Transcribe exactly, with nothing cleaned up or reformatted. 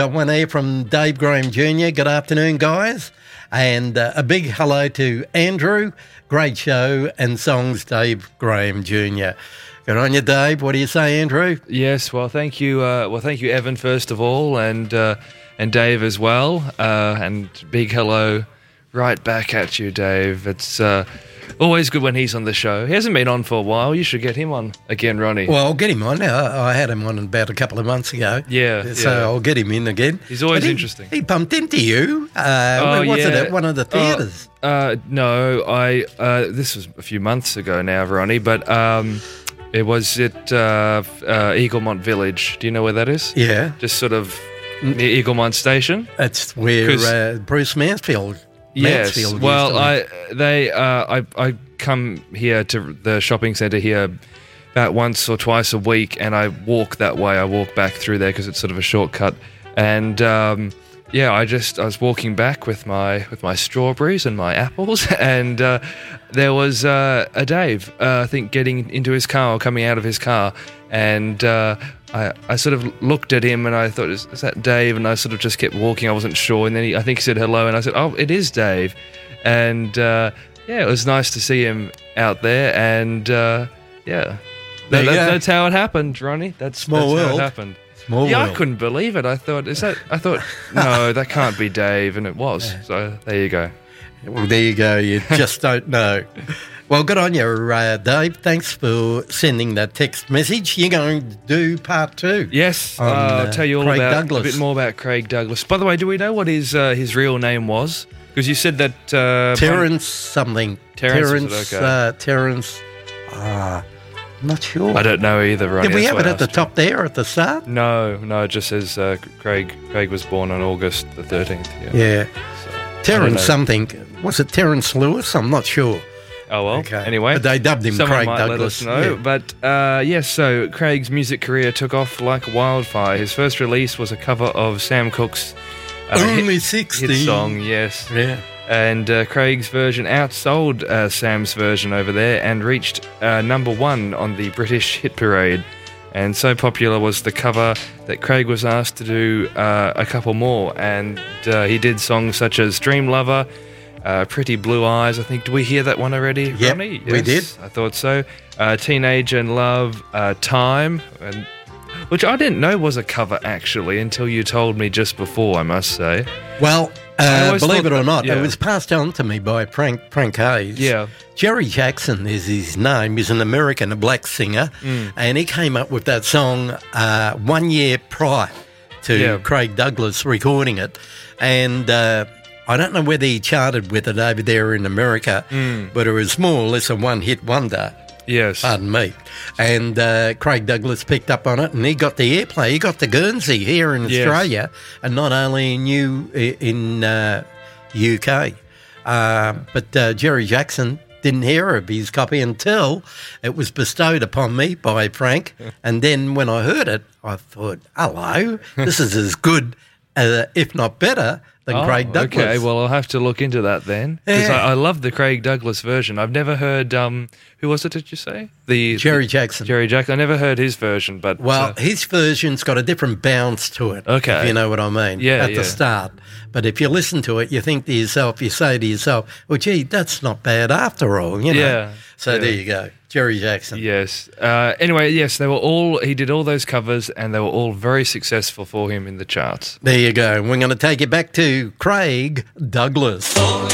Got one here from Dave Graham Junior Good afternoon, guys. And uh, a big hello to Andrew. Great show and songs, Dave Graham Junior Good on you, Dave. What do you say, Andrew? Yes, well, thank you. Uh, well, thank you, Evan, first of all, and uh, and Dave as well. Uh, and big hello right back at you, Dave. It's uh, always good when he's on the show. He hasn't been on for a while. You should get him on again, Ronnie. Well, I'll get him on. I, I had him on about a couple of months ago. Yeah, So yeah. I'll get him in again. He's always But he, interesting. He bumped into you. Uh, Oh, where was yeah. it? At one of the theatres? Uh, uh, no, I. Uh, this was a few months ago now, Ronnie, but um, it was at uh, uh, Eaglemont Village. Do you know where that is? Yeah. Just sort of near Eaglemont Station. That's where 'Cause- uh, Bruce Mansfield. Yes. Mansfield used Well, to I live. they uh, I I come here to the shopping centre here about once or twice a week, and I walk that way. I walk back through there because it's sort of a shortcut. And um, yeah, I just I was walking back with my with my strawberries and my apples, and uh, there was uh, a Dave. Uh, I think getting into his car or coming out of his car, and. Uh, I, I sort of looked at him and I thought, is, is that Dave? And I sort of just kept walking. I wasn't sure. And then he, I think he said hello. And I said, oh, it is Dave. And uh, yeah, it was nice to see him out there. And uh, yeah, There that, you that, go. that's how it happened, Ronnie. That's, Small that's how world. it happened. Small yeah, world. I couldn't believe it. I thought, is that? I thought, no, that can't be Dave. And it was. So there you go. Well, there you go. You just don't know. Well, good on you, uh, Dave. Thanks for sending that text message. You're going to do part two. Yes, On, uh, uh, I'll tell you all Craig about Douglas. a bit more about Craig Douglas. By the way, do we know what his uh, his real name was? Because you said that uh, Terence something. Terence, was Terence. it? Okay. Uh, Terence. Ah, I'm not sure. I don't know either, Ronnie. Did we that's have why it I at the asked you. top there at the start? No, no, it just says uh, Craig Craig was born on August the thirteenth. Yeah. Yeah. So, I don't Terence know. something. Was it Terence Lewis? I'm not sure. Oh, well, Okay. anyway. But they dubbed him Someone Craig might Douglas. let us know. Yeah. But, uh, yes, so Craig's music career took off like wildfire. His first release was a cover of Sam Cooke's uh, Only hit, sixty. hit song, yes. Yeah. And uh, Craig's version outsold uh, Sam's version over there and reached uh, number one on the British hit parade. And so popular was the cover that Craig was asked to do uh, a couple more. And uh, he did songs such as Dream Lover, uh, Pretty Blue Eyes. I think, did we hear that one already, Yep, Ronnie? we did. I thought so. Uh, Teenage and Love, uh, Time, and, which I didn't know was a cover actually until you told me just before, I must say. Well, I uh, always believe thought it or that- not, yeah. it was passed on to me by Frank Frank Hayes. Yeah. Jerry Jackson is his name. He's an American, a black singer, Mm. and he came up with that song uh, one year prior to Yeah. Craig Douglas recording it. And uh, I don't know whether he charted with it over there in America, Mm. but it was more or less a one-hit wonder. Yes. Pardon me. And uh, Craig Douglas picked up on it, and he got the airplay. He got the Guernsey here in Yes. Australia, and not only in U in uh, U K. Uh, but uh, Jerry Jackson didn't hear of his copy until it was bestowed upon me by Frank. And then when I heard it, I thought, "Hello, this is as good, uh, if not better, than Oh, Craig Douglas." Okay, well, I'll have to look into that then. Because Yeah. I, I love the Craig Douglas version. I've never heard, um, who was it, did you say? The Jerry the- Jackson. Jerry Jackson. I never heard his version, but... Well, uh, his version's got a different bounce to it. Okay. If you know what I mean. Yeah, At yeah. the start. But if you listen to it, you think to yourself, you say to yourself, well, gee, that's not bad after all, you know. Yeah, So yeah. there you go. Jerry Jackson. yes. Uh, anyway, yes, they were all... He did all those covers, and they were all very successful for him in the charts. There you go. We're going to take you back to Craig Douglas.